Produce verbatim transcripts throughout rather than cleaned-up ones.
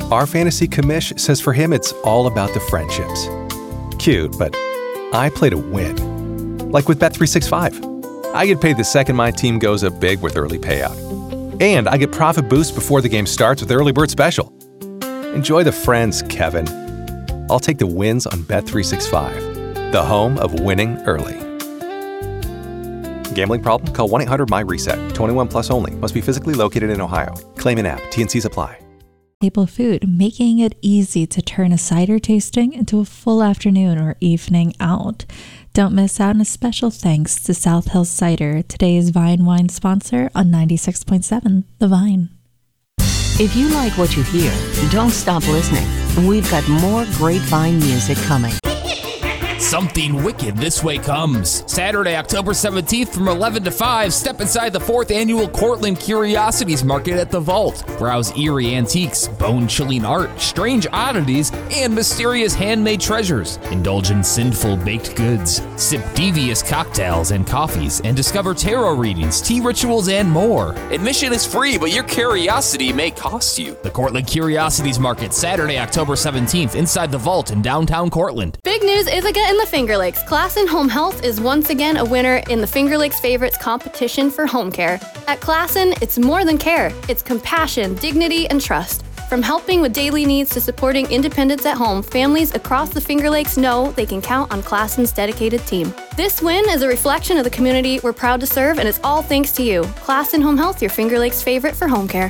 Our fantasy commish says for him it's all about the friendships. Cute, but I play to win. Like with Bet three sixty-five. I get paid the second my team goes up big with early payout. And I get profit boost before the game starts with Early Bird Special. Enjoy the friends, Kevin. I'll take the wins on Bet three sixty-five, the home of winning early. Gambling problem? Call one eight hundred M Y reset. twenty-one plus only. Must be physically located in Ohio. Claim in app. T N Cs apply. Staple food, making it easy to turn a cider tasting into a full afternoon or evening out. Don't miss out on a special thanks to South Hills Cider, today's Vine Wine sponsor on ninety-six point seven The Vine. If you like what you hear, don't stop listening. We've got more great Vine music coming. Something wicked this way comes. Saturday, October seventeenth from eleven to five, step inside the fourth annual Cortland Curiosities Market at the Vault. Browse eerie antiques, bone-chilling art, strange oddities, and mysterious handmade treasures. Indulge in sinful baked goods. Sip devious cocktails and coffees, and discover tarot readings, tea rituals, and more. Admission is free, but your curiosity may cost you. The Cortland Curiosities Market, Saturday, October seventeenth, inside the Vault in downtown Cortland. Big news is again in the Finger Lakes. Classen Home Health is once again a winner in the Finger Lakes Favorites competition for home care. At Classen, it's more than care. It's compassion, dignity, and trust. From helping with daily needs to supporting independence at home, families across the Finger Lakes know they can count on Classen's dedicated team. This win is a reflection of the community we're proud to serve, and it's all thanks to you. Classen Home Health, your Finger Lakes favorite for home care.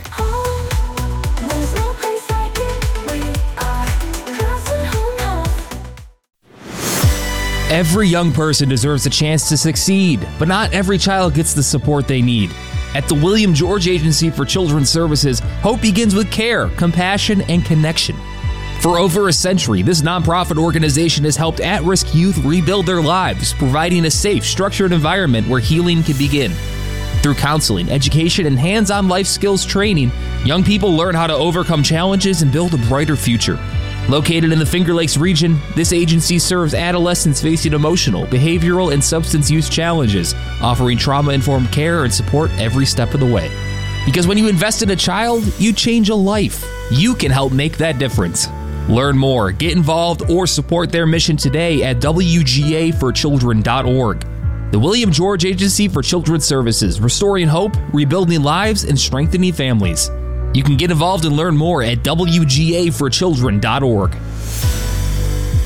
Every young person deserves a chance to succeed, but not every child gets the support they need. At the William George Agency for Children's Services, hope begins with care, compassion, and connection. For over a century, this nonprofit organization has helped at-risk youth rebuild their lives, providing a safe, structured environment where healing can begin. Through counseling, education, and hands-on life skills training, young people learn how to overcome challenges and build a brighter future. Located in the Finger Lakes region, this agency serves adolescents facing emotional, behavioral, and substance use challenges, offering trauma-informed care and support every step of the way. Because when you invest in a child, you change a life. You can help make that difference. Learn more, get involved, or support their mission today at W G A for children dot org. The William George Agency for Children's Services, restoring hope, rebuilding lives, and strengthening families. You can get involved and learn more at W G A for children dot org.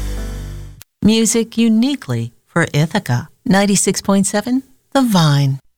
Music uniquely for Ithaca. ninety-six point seven The Vine.